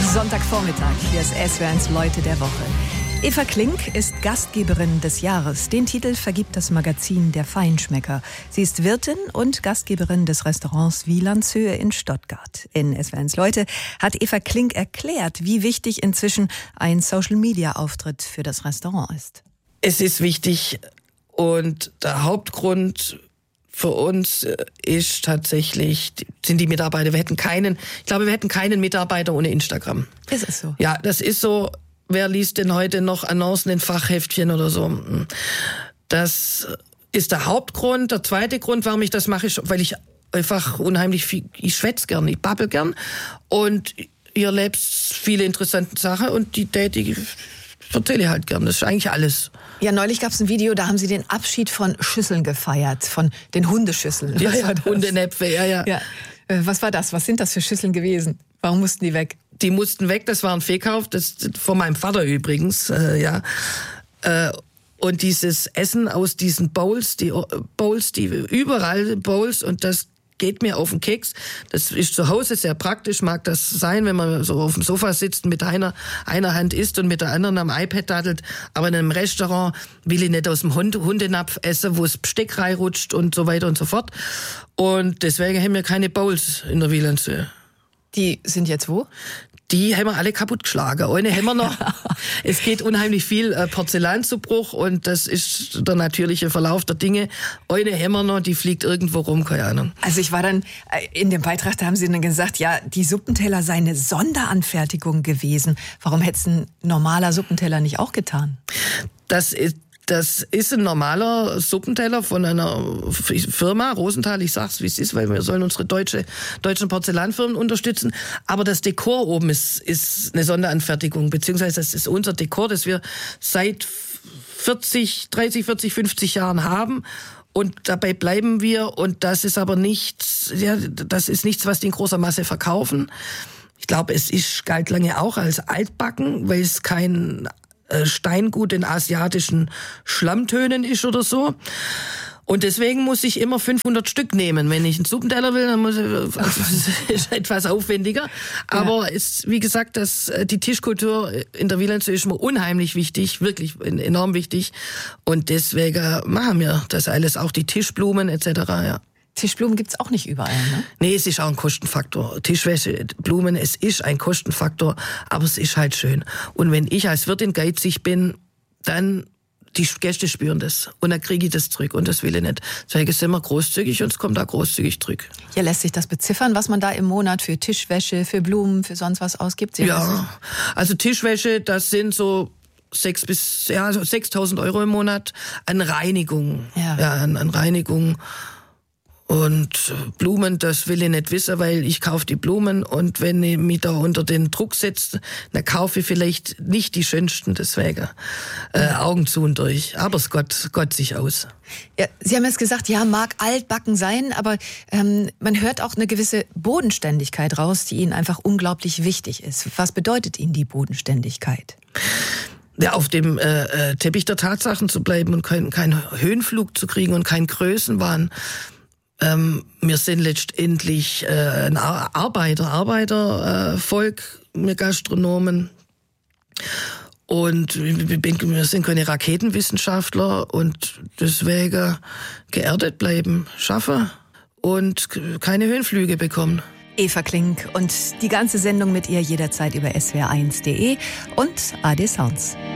Sonntagvormittag, hier ist SWR1 Leute der Woche. Eva Klink ist Gastgeberin des Jahres. Den Titel vergibt das Magazin Der Feinschmecker. Sie ist Wirtin und Gastgeberin des Restaurants Wielandshöhe in Stuttgart. In SWR1 Leute hat Eva Klink erklärt, wie wichtig inzwischen ein Social-Media-Auftritt für das Restaurant ist. Es ist wichtig und der Hauptgrund für uns ist tatsächlich, sind die Mitarbeiter. Wir hätten keinen Mitarbeiter ohne Instagram. Ist es so? Ja, das ist so. Wer liest denn heute noch Annoncen in Fachheftchen oder so? Das ist der Hauptgrund. Der zweite Grund, warum ich das mache, ist, weil ich einfach unheimlich viel, ich schwätze gern, ich babbel gern. Und ihr erlebt viele interessante Sachen und die erzähle ich halt gern. Das ist eigentlich alles. Ja, neulich gab es ein Video, da haben Sie den Abschied von Schüsseln gefeiert, von den Hundeschüsseln. Ja, Hundenäpfe, ja. Was war das? Was sind das für Schüsseln gewesen? Warum mussten die weg? Die mussten weg, das war ein Fehlkauf, das von meinem Vater übrigens, und dieses Essen aus diesen Bowls, die überall Bowls, und das geht mir auf den Keks. Das ist zu Hause sehr praktisch, mag das sein, wenn man so auf dem Sofa sitzt und mit einer Hand isst und mit der anderen am iPad daddelt. Aber in einem Restaurant will ich nicht aus dem Hundenapf essen, wo es Besteck reinrutscht und so weiter und so fort. Und deswegen haben wir keine Bowls in der Wielandshöhe. Die sind jetzt wo? Die haben wir alle kaputtgeschlagen. Eine haben wir noch. Es geht unheimlich viel Porzellan zu Bruch und das ist der natürliche Verlauf der Dinge. Eine haben wir noch, die fliegt irgendwo rum, keine Ahnung. Also ich war dann, in dem Beitrag, da haben Sie dann gesagt, ja, die Suppenteller sei eine Sonderanfertigung gewesen. Warum hätte es ein normaler Suppenteller nicht auch getan? Das ist ein normaler Suppenteller von einer Firma, Rosenthal, ich sag's wie es ist, weil wir sollen unsere deutschen Porzellanfirmen unterstützen. Aber das Dekor oben ist eine Sonderanfertigung, beziehungsweise das ist unser Dekor, das wir seit 30, 40, 50 Jahren haben. Und dabei bleiben wir, und das ist aber nichts, was die in großer Masse verkaufen. Ich glaube, galt lange auch als altbacken, weil es kein Steingut in asiatischen Schlammtönen ist oder so. Und deswegen muss ich immer 500 Stück nehmen. Wenn ich einen Suppenteller will, dann ist etwas aufwendiger. Aber wie gesagt, die Tischkultur in der Wielandshöhe ist mir unheimlich wichtig, wirklich enorm wichtig. Und deswegen machen wir das alles, auch die Tischblumen etc. Ja. Tischblumen gibt's auch nicht überall, ne? Nee, es ist auch ein Kostenfaktor. Tischwäsche, Blumen, es ist ein Kostenfaktor, aber es ist halt schön. Und wenn ich als Wirtin geizig bin, dann die Gäste spüren das. Und dann kriege ich das zurück. Und das will ich nicht. Deswegen sind wir großzügig und es kommt da großzügig zurück. Ja, lässt sich das beziffern, was man da im Monat für Tischwäsche, für Blumen, für sonst was ausgibt? Ja, also Tischwäsche, das sind so 6.000 Euro im Monat an Reinigung. Ja, an Reinigung. Und Blumen, das will ich nicht wissen, weil ich kaufe die Blumen und wenn ich mich da unter den Druck setze, dann kaufe ich vielleicht nicht die schönsten, deswegen Augen zu und durch. Aber es Gott sich aus. Ja, Sie haben jetzt gesagt, ja, mag altbacken sein, aber man hört auch eine gewisse Bodenständigkeit raus, die Ihnen einfach unglaublich wichtig ist. Was bedeutet Ihnen die Bodenständigkeit? Ja, auf dem Teppich der Tatsachen zu bleiben und keinen Höhenflug zu kriegen und keinen Größenwahn. Wir sind letztendlich ein Arbeitervolk, wir Gastronomen. Und wir sind keine Raketenwissenschaftler und deswegen geerdet bleiben, schaffen und keine Höhenflüge bekommen. Eva Klink und die ganze Sendung mit ihr jederzeit über swr1.de und AD Sounds.